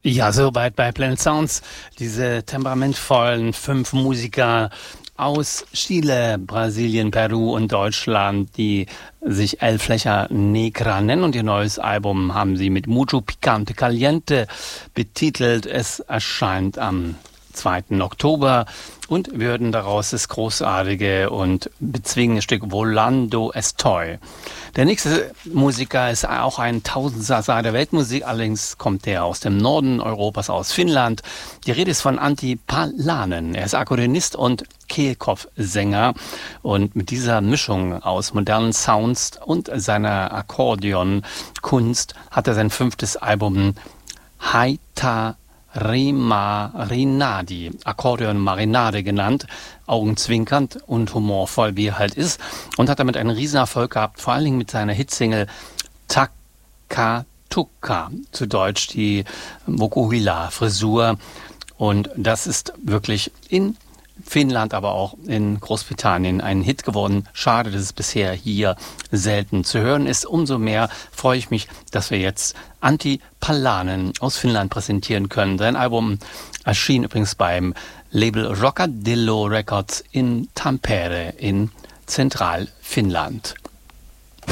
Ja, soweit bei Planet Sounds. Diese temperamentvollen 5 Musiker aus Chile, Brasilien, Peru und Deutschland, die sich El Flecha Negra nennen, und ihr neues Album haben sie mit Mucho Picante Caliente betitelt. Es erscheint am 2. Oktober und wir hören daraus das großartige und bezwingende Stück Volando Estoy. Der nächste Musiker ist auch ein Tausendsasser der Weltmusik, allerdings kommt er aus dem Norden Europas, aus Finnland. Die Rede ist von Antti Palanen. Er ist Akkordeonist und Kehlkopfsänger, und mit dieser Mischung aus modernen Sounds und seiner Akkordeonkunst hat er sein 5. Album Haita Marinadi, Akkordeon Marinade genannt, augenzwinkernd und humorvoll, wie er halt ist, und hat damit einen Riesenerfolg gehabt, vor allen Dingen mit seiner Hitsingle Takatuka, zu Deutsch die Vokuhila-Frisur, und das ist wirklich in Finnland, aber auch in Großbritannien ein Hit geworden. Schade, dass es bisher hier selten zu hören ist. Umso mehr freue ich mich, dass wir jetzt Antti Palanen aus Finnland präsentieren können. Sein Album erschien übrigens beim Label Roccadillo Records in Tampere in Zentralfinnland.